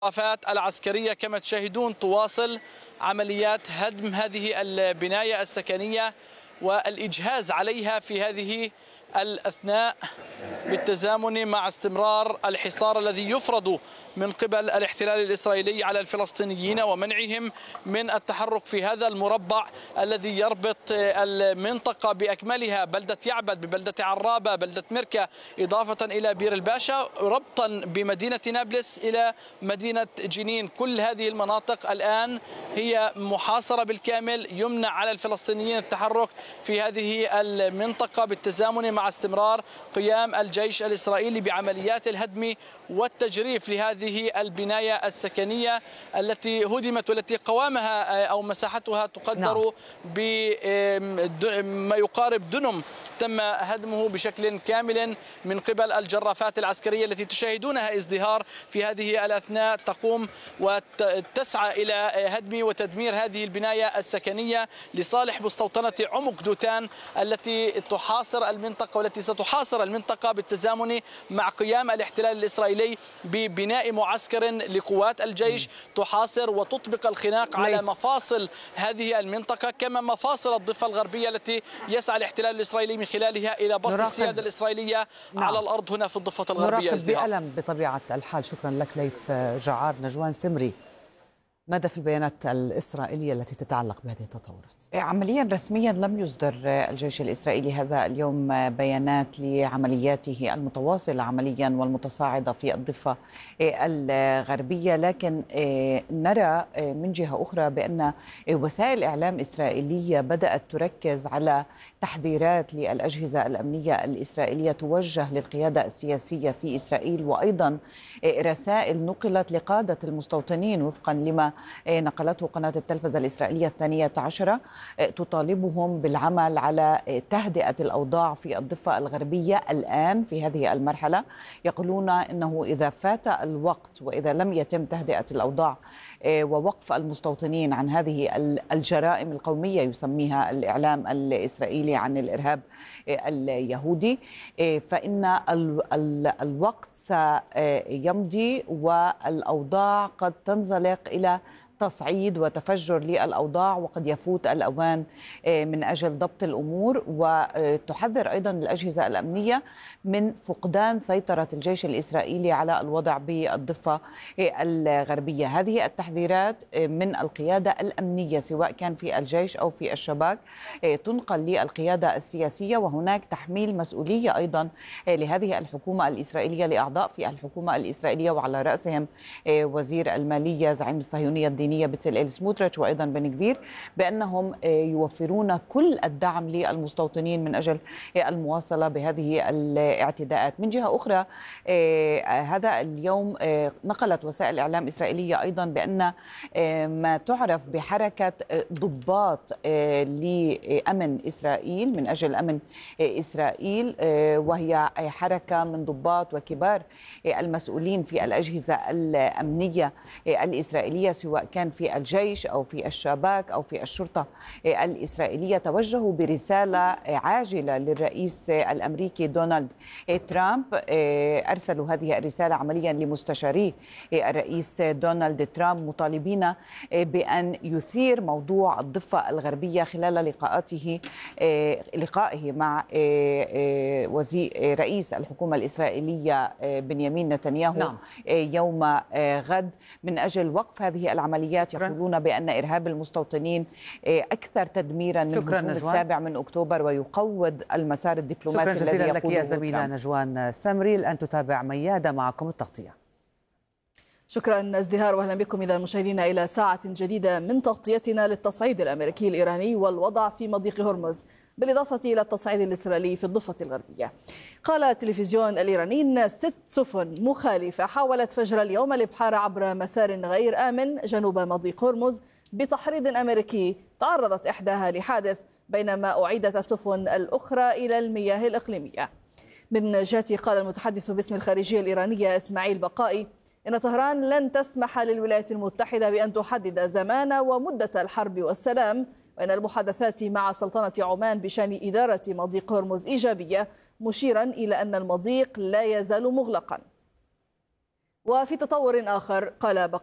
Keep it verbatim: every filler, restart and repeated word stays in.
الجرافات العسكرية كما تشاهدون تواصل عمليات هدم هذه البناية السكنية والإجهاز عليها في هذه الأثناء بالتزامن مع استمرار الحصار الذي يفرض من قبل الاحتلال الإسرائيلي على الفلسطينيين ومنعهم من التحرك في هذا المربع الذي يربط المنطقة بأكملها، بلدة يعبد ببلدة عرابة، بلدة مركة، إضافة إلى بير الباشا، ربطا بمدينة نابلس إلى مدينة جنين. كل هذه المناطق الآن هي محاصرة بالكامل، يمنع على الفلسطينيين التحرك في هذه المنطقة بالتزامن مع استمرار قيام الجيش الإسرائيلي بعمليات الهدم والتجريف لهذه البناية السكنية التي هدمت والتي قوامها أو مساحتها تقدر نعم. بما يقارب دنم تم هدمه بشكل كامل من قبل الجرافات العسكرية التي تشاهدونها ازدهار في هذه الأثناء، تقوم وتسعى إلى هدم وتدمير هذه البناية السكنية لصالح مستوطنة عمق دوتان التي تحاصر المنطقة والتي ستحاصر المنطقة بالتزامن مع قيام الاحتلال الإسرائيلي ببناء معسكر لقوات الجيش تحاصر وتطبق الخناق على مفاصل هذه المنطقة كما مفاصل الضفة الغربية التي يسعى الاحتلال الإسرائيلي من خلالها إلى بسط السيادة الإسرائيلية نعم. على الأرض هنا في الضفة الغربية. نراقب بألم بطبيعة الحال. شكرا لك ليث جعار. نجوان سمري، ماذا في البيانات الإسرائيلية التي تتعلق بهذه التطورات؟ عمليا رسميا لم يصدر الجيش الإسرائيلي هذا اليوم بيانات لعملياته المتواصلة عمليا والمتصاعدة في الضفة الغربية، لكن نرى من جهة أخرى بأن وسائل إعلام إسرائيلية بدأت تركز على تحذيرات للأجهزة الأمنية الإسرائيلية توجه للقيادة السياسية في إسرائيل، وأيضا رسائل نقلت لقادة المستوطنين وفقا لما نقلته قناة التلفزة الإسرائيلية الثانية عشرة تطالبهم بالعمل على تهدئة الأوضاع في الضفة الغربية الآن في هذه المرحلة. يقولون أنه إذا فات الوقت وإذا لم يتم تهدئة الأوضاع ووقف المستوطنين عن هذه الجرائم القومية يسميها الإعلام الإسرائيلي عن الإرهاب اليهودي، فإن الوقت سيمضي والأوضاع قد تنزلق إلى تصعيد وتفجر للأوضاع وقد يفوت الأوان من أجل ضبط الأمور. وتحذر أيضا الأجهزة الأمنية من فقدان سيطرة الجيش الإسرائيلي على الوضع بالضفة الغربية. هذه التحذيرات من القيادة الأمنية سواء كان في الجيش أو في الشباك تنقل للقيادة السياسية، وهناك تحميل مسؤولية أيضا لهذه الحكومة الإسرائيلية لأعضاء في الحكومة الإسرائيلية وعلى رأسهم وزير المالية زعيم الصهيونية الدينية بتسليل سموتريتش وأيضا بن غفير، بأنهم يوفرون كل الدعم للمستوطنين من أجل المواصلة بهذه الاعتداءات. من جهة أخرى هذا اليوم نقلت وسائل إعلام إسرائيلية أيضا بأن ما تعرف بحركة ضباط لأمن إسرائيل من أجل أمن إسرائيل، وهي حركة من ضباط وكبار المسؤولين في الأجهزة الأمنية الإسرائيلية سواء كان في الجيش أو في الشباك أو في الشرطة الإسرائيلية، توجهوا برسالة عاجلة للرئيس الأمريكي دونالد ترامب. أرسلوا هذه الرسالة عمليا لمستشاري الرئيس دونالد ترامب مطالبين بأن يثير موضوع الضفة الغربية خلال لقاءاته لقائه مع وزير رئيس الحكومة الإسرائيلية بنيامين نتنياهو نعم. يوم غد من أجل وقف هذه العمليات. يقولون بأن إرهاب المستوطنين أكثر تدميرا من الهجوم السابع من أكتوبر ويقوض المسار الدبلوماسي. شكرا جزيلا لك يا زميلة نجوان سمري. الآن تتابع ميادة معكم التغطية. شكرا ازدهار، واهلا بكم اذا مشاهدينا الى ساعه جديده من تغطيتنا للتصعيد الامريكي الايراني والوضع في مضيق هرمز بالاضافه الى التصعيد الاسرائيلي في الضفه الغربيه. قال التلفزيون الايراني ان ست سفن مخالفه حاولت فجر اليوم الابحار عبر مسار غير امن جنوب مضيق هرمز بتحريض امريكي تعرضت احداها لحادث بينما اعيدت السفن الاخرى الى المياه الاقليميه. من جهته قال المتحدث باسم الخارجيه الايرانيه اسماعيل بقائي إن طهران لن تسمح للولايات المتحدة بأن تحدد زمان ومدة الحرب والسلام، وأن المحادثات مع سلطنة عمان بشأن إدارة مضيق هرمز إيجابية، مشيرا إلى أن المضيق لا يزال مغلقا. وفي تطور آخر، قال